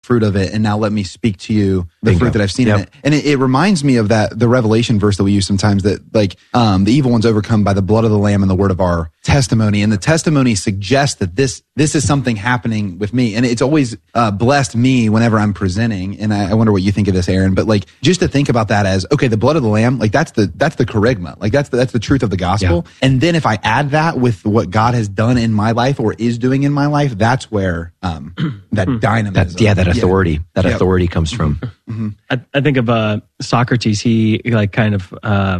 fruit of it, and now let me speak to you the fruit that I've seen in it. And it reminds me of the Revelation verse that we use sometimes, that like the evil one's overcome by the blood of the Lamb and the word of our testimony. And the testimony suggests that this is something happening with me. And it's always blessed me whenever I'm presenting. And I wonder what you think of this, Aaron. But like, just to think about that as, okay, the blood of the Lamb, like that's the charisma. Like that's the truth of the gospel. Yeah. And then if I add that with what God has done in my life or is doing in my life, that's where that dynamism. That authority, authority comes from. Mm-hmm. I think of Socrates. He like kind of,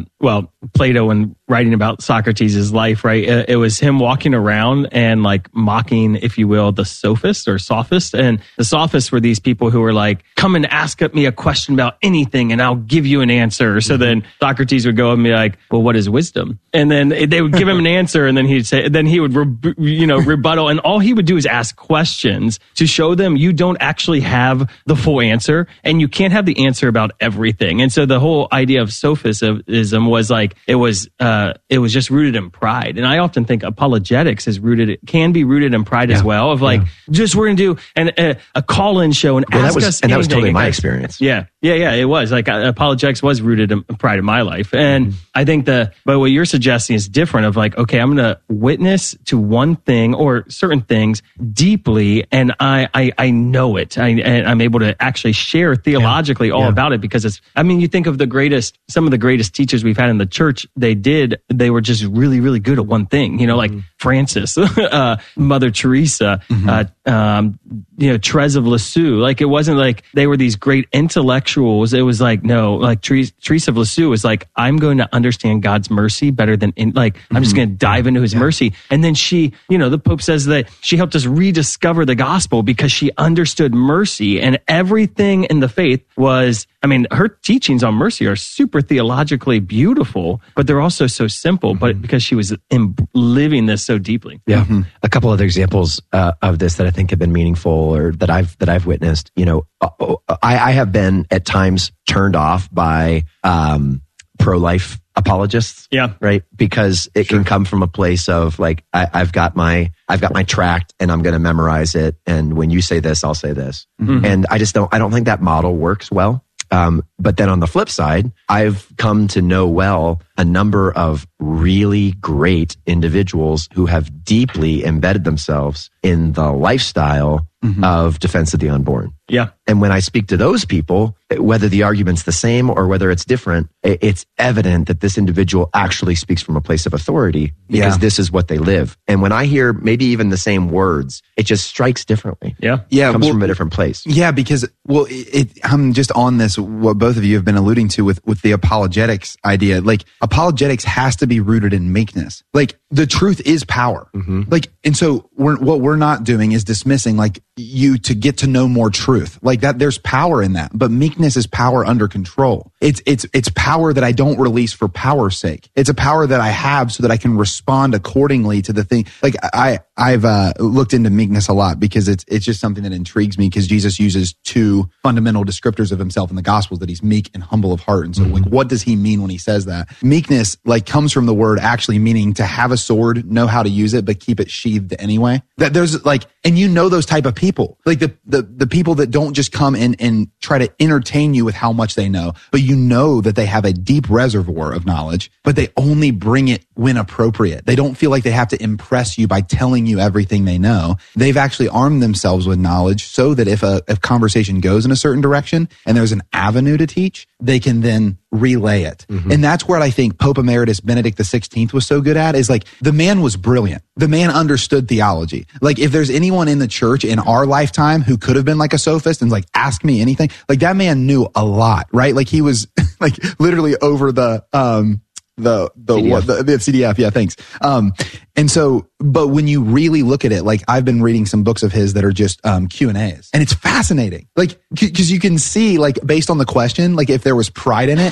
Plato, when writing about Socrates' life, right? It was him walking around and like mocking, if you will, the sophist or sophist. And the sophists were these people who were like, come and ask me a question about anything and I'll give you an answer. So then Socrates would go and be like, well, what is wisdom? And then they would give him an answer, and then he would rebuttal. And all he would do is ask questions to show them you don't actually have the full answer, and you can't have the answer about everything. And so the whole idea of sophism was like, it was just rooted in pride. And I often think apologetics can be rooted in pride as well, of like, just we're going to do a call-in show and ask us anything. And that was totally my experience. Yeah, it was. Like apologetics was rooted in pride in my life. And I think but what you're suggesting is different, of like, okay, I'm going to witness to one thing or certain things deeply, and I know it. And I'm able to actually share theologically all about it, because you think of some of the greatest teachers we've had in the church, they were just really, really good at one thing, like Francis, Mother Teresa, Therese of Lisieux. Like, it wasn't like they were these great intellectuals. It was like, no, like Teresa of Lisieux was like, I'm going to understand God's mercy better than I'm just going to dive into his mercy. And then she, the Pope says that she helped us rediscover the gospel because she understood mercy, and everything in the faith was, her teachings on mercy are super theologically beautiful, but they're also so simple, but because she was living this so deeply. Yeah. Mm-hmm. A couple other examples of this that I think have been meaningful, or that I've witnessed. I have been at times turned off by pro-life apologists. Yeah. Right. Because it can come from a place of like, I've got my tract and I'm going to memorize it. And when you say this, I'll say this. Mm-hmm. And I don't think that model works well. But then on the flip side, I've come to know a number of really great individuals who have deeply embedded themselves in the lifestyle of defense of the unborn. Yeah. And when I speak to those people, whether the argument's the same or whether it's different, it's evident that this individual actually speaks from a place of authority, because this is what they live. And when I hear maybe even the same words, it just strikes differently. Yeah. Yeah. It comes from a different place. Yeah, because, I'm just on this, what both of you have been alluding to with the apologetics idea. Like, apologetics has to be rooted in meekness. Like, the truth is power. Mm-hmm. Like, and so what we're not doing is dismissing like you to get to know more truth. Like that, there's power in that, but meekness is power under control. It's power that I don't release for power's sake. It's a power that I have so that I can respond accordingly to the thing. Like I've looked into meekness a lot because it's just something that intrigues me, because Jesus uses two fundamental descriptors of himself in the Gospels, that he's meek and humble of heart. And so like, what does he mean when he says that? Meekness like comes from the word actually meaning to have a sword, know how to use it, but keep it sheathed anyway. That there's like, and those type of people, like the people that don't just come in and try to entertain you with how much they know, but that they have a deep reservoir of knowledge, but they only bring it when appropriate. They don't feel like they have to impress you by telling you everything they know. They've actually armed themselves with knowledge so that if conversation goes in a certain direction and there's an avenue to teach, they can then relay it. Mm-hmm. And that's where I think Pope Emeritus Benedict XVI was so good at, is like, the man was brilliant. The man understood theology. Like, if there's anyone in the church in our lifetime who could have been like a sophist and like, ask me anything, like that man knew a lot, right? Like he was like literally over the CDF. Yeah, thanks. And so, but when you really look at it, like I've been reading some books of his that are just Q&As, and it's fascinating. Like, because you can see, like, based on the question, like if there was pride in it, like,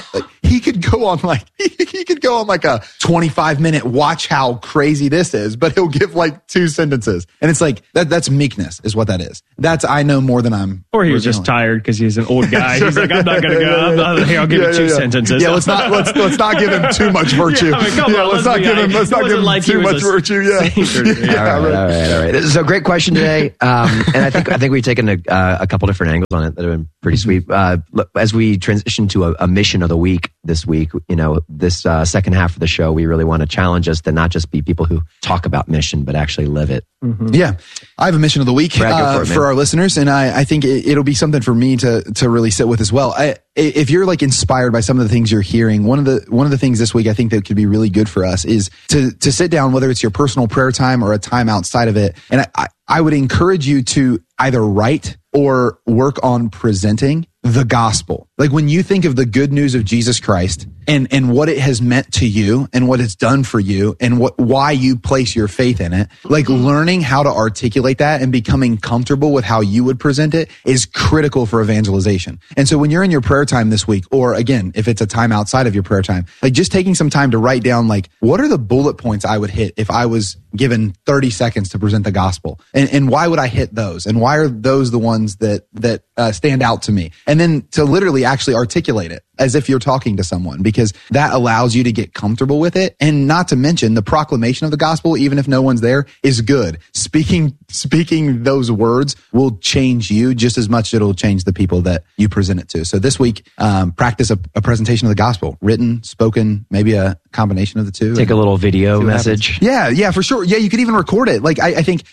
he could go on like a 25-minute watch how crazy this is, but he'll give like 2 sentences. And it's like, that's meekness is what that is. That's, I know more than I'm. Or he was just tired because he's an old guy. He's like, I'm not going to go. Here, I'll give you 2 sentences. Yeah, let's not give him too much virtue. Let's not give him too much virtue. All right. So great question today. And I think we've taken a couple different angles on it that have been pretty sweet. As we transition to a mission of the week this week, this second half of the show, we really want to challenge us to not just be people who talk about mission, but actually live it. Mm-hmm. Yeah. I have a mission of the week for our listeners, and I think it'll be something for me to really sit with as well. If you're like inspired by some of the things you're hearing, one of the things this week I think that could be really good for us is to sit down, whether it's your personal prayer time or a time outside of it. And I would encourage you to either write or work on presenting the gospel. Like when you think of the good news of Jesus Christ and what it has meant to you and what it's done for you and why you place your faith in it, like learning how to articulate that and becoming comfortable with how you would present it is critical for evangelization. And so when you're in your prayer time this week, or again, if it's a time outside of your prayer time, like just taking some time to write down, like, what are the bullet points I would hit if I was given 30 seconds to present the gospel? And why would I hit those? And why are those the ones that stand out to me? And then to literally actually articulate it as if you're talking to someone, because that allows you to get comfortable with it. And not to mention the proclamation of the gospel, even if no one's there, is good. Speaking those words will change you just as much as it'll change the people that you present it to. So this week, practice a presentation of the gospel, written, spoken, maybe a combination of the two. Take a little video message. Yeah, for sure. Yeah, you could even record it. Like I think,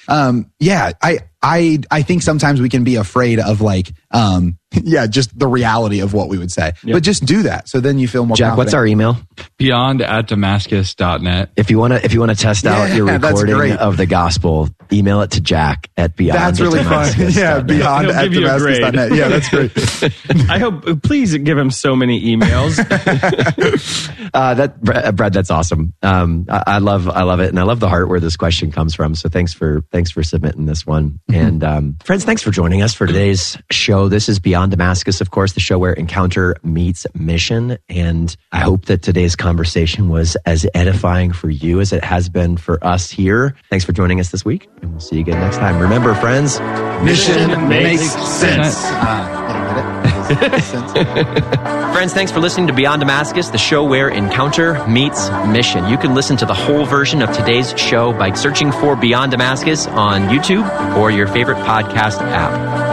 I think sometimes we can be afraid of like, just the reality of what we would say. Yep. But just do that. So then you feel more Jack, confident. what's our email? beyond@damascus.net. If you want to test out your recording of the gospel, email it to Jack at beyond. That's really fun. Yeah, beyond@damascus.net. Yeah, that's great. I hope, please give him so many emails. Brad, that's awesome. I love it. And I love the heart where this question comes from. So thanks for submitting this one. And friends, thanks for joining us for today's show. This is Beyond Damascus, of course, the show where encounter meets mission. And I hope that today's conversation was as edifying for you as it has been for us here. Thanks for joining us this week, and we'll see you again next time. Remember, friends, mission makes sense. Friends, thanks for listening to Beyond Damascus, the show where encounter meets mission. You can listen to the whole version of today's show by searching for Beyond Damascus on YouTube or your favorite podcast app.